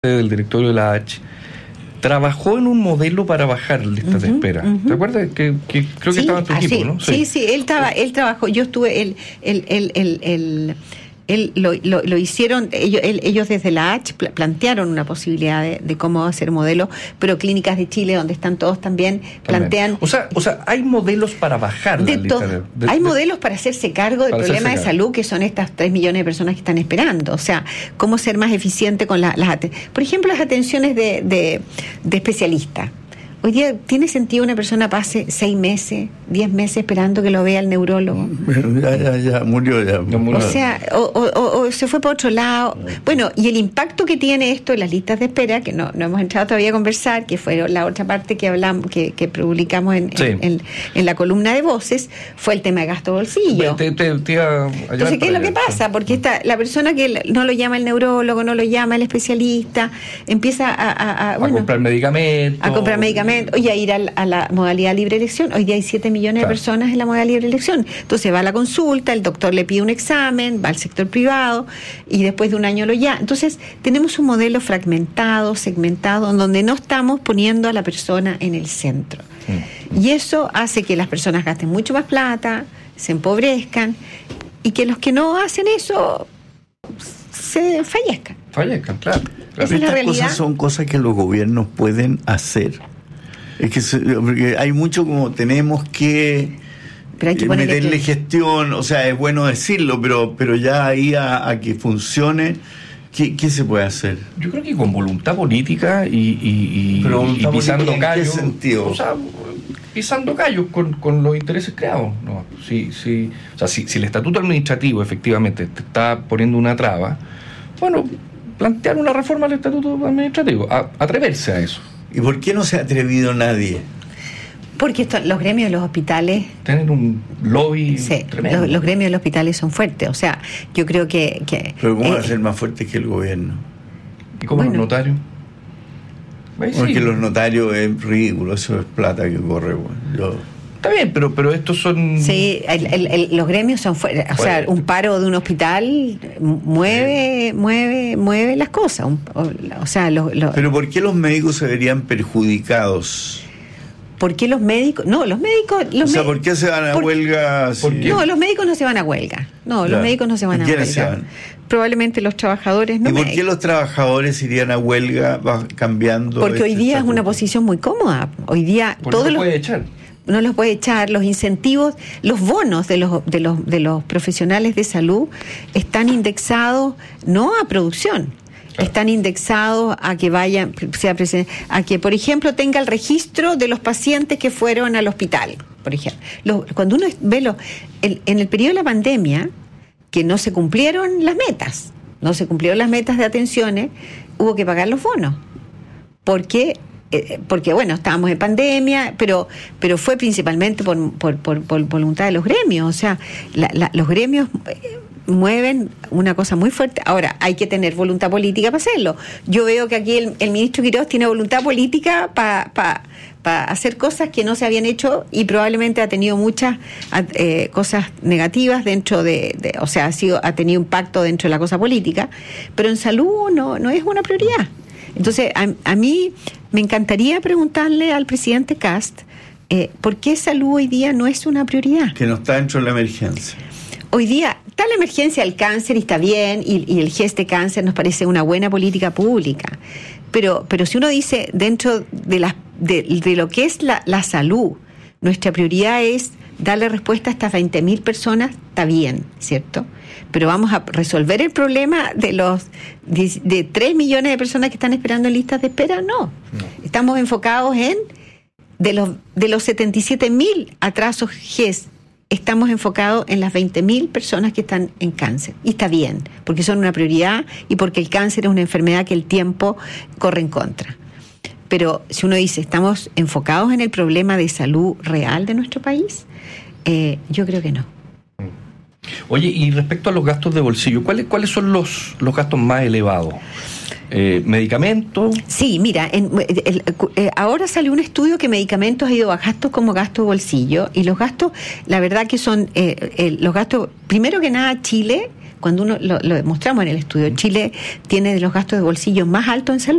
del directorio de la H, trabajó en un modelo para bajar listas de espera. ¿Te acuerdas? Que creo que estaba en tu equipo, ¿no? Sí, él trabajó, yo estuve, él lo hicieron, ellos desde la H plantearon una posibilidad de cómo hacer modelos, pero Clínicas de Chile, donde están todos también plantean... O sea, hay modelos para bajar la lista hay modelos para hacerse cargo del problema de salud, que son estas 3 millones de personas que están esperando. O sea, cómo ser más eficiente con por ejemplo, las atenciones de especialistas. Hoy día, ¿tiene sentido una persona pase 6 meses, 10 meses esperando que lo vea el neurólogo? Ya murió. O sea, o se fue para otro lado. Bueno, y el impacto que tiene esto en las listas de espera, que no hemos entrado todavía a conversar, que fue la otra parte que hablamos, que publicamos en la columna de Voces, fue el tema de gasto bolsillo. Entonces, ¿qué es lo que pasa? Porque la persona que no lo llama el neurólogo, no lo llama el especialista, empieza a comprar medicamentos. Oye, a ir a la modalidad libre elección. Hoy día hay 7 millones de personas en la modalidad libre elección. Entonces va a la consulta, el doctor le pide un examen, va al sector privado y después de un año lo llama. Entonces tenemos un modelo fragmentado, segmentado, en donde no estamos poniendo a la persona en el centro. Y eso hace que las personas gasten mucho más plata, se empobrezcan y que los que no hacen eso se fallezcan. Claro. Esa es la realidad. Cosas son cosas que los gobiernos pueden hacer. Es que porque hay mucho como tenemos que meterle gestión, o sea, es bueno decirlo, pero ya ahí a que funcione, ¿qué se puede hacer? Yo creo que con voluntad política y pisando callos. ¿En qué sentido? O sea, pisando callos con los intereses creados, ¿no? Si el estatuto administrativo efectivamente te está poniendo una traba, bueno, plantear una reforma al estatuto administrativo, atreverse a eso. ¿Y por qué no se ha atrevido nadie? Porque los gremios de los hospitales... Tienen un lobby tremendo. Los gremios de los hospitales son fuertes. O sea, yo creo que ¿pero cómo va a ser más fuerte que el gobierno? ¿Y cómo los notarios? Porque los notarios es ridículo, eso es plata que corre. Está bien, pero estos son... Sí, los gremios son fuertes. O sea, un paro de un hospital mueve las cosas. Pero ¿por qué los médicos se verían perjudicados? ¿Por qué los médicos? No, los médicos... ¿por qué se van a huelga? No, los médicos no se van a huelga. No, los médicos no se van a huelga. ¿Quiénes se van? Probablemente los trabajadores no. ¿Y por qué los trabajadores irían a huelga cambiando? Porque hoy día es una posición muy cómoda. Hoy día todos los puede echar. No los puede echar, los incentivos, los bonos de los profesionales de salud están indexados no a producción, están indexados a que vayan, a que, por ejemplo, tenga el registro de los pacientes que fueron al hospital, por ejemplo. Cuando uno ve en el periodo de la pandemia, que no se cumplieron las metas de atenciones, hubo que pagar los bonos. Porque bueno, estábamos en pandemia, pero fue principalmente por voluntad de los gremios. O sea, los gremios mueven una cosa muy fuerte. Ahora, hay que tener voluntad política para hacerlo. Yo veo que aquí el ministro Quirós tiene voluntad política para hacer cosas que no se habían hecho y probablemente ha tenido muchas cosas negativas dentro o sea, ha tenido impacto dentro de la cosa política, pero en salud no es una prioridad. Entonces, a mí me encantaría preguntarle al presidente Kast ¿por qué salud hoy día no es una prioridad? Que no está dentro de la emergencia. Hoy día está la emergencia del cáncer y está bien, y el GES de cáncer nos parece una buena política pública. Pero si uno dice dentro de lo que es la salud, nuestra prioridad es darle respuesta a estas 20.000 personas, está bien, ¿cierto? Pero vamos a resolver el problema de 3 millones de personas que están esperando en listas de espera, no. Estamos enfocados de los 77.000 atrasos GES, estamos enfocados en las 20.000 personas que están en cáncer. Y está bien, porque son una prioridad y porque el cáncer es una enfermedad que el tiempo corre en contra. Pero si uno dice, ¿estamos enfocados en el problema de salud real de nuestro país? Yo creo que no. Oye, y respecto a los gastos de bolsillo, ¿cuáles son los gastos más elevados? ¿Medicamentos? Sí, mira, ahora salió un estudio que medicamentos ha ido a gastos como gasto de bolsillo, y los gastos, la verdad que son los gastos, primero que nada, Chile, cuando uno lo demostramos en el estudio, Chile tiene de los gastos de bolsillo más altos en salud.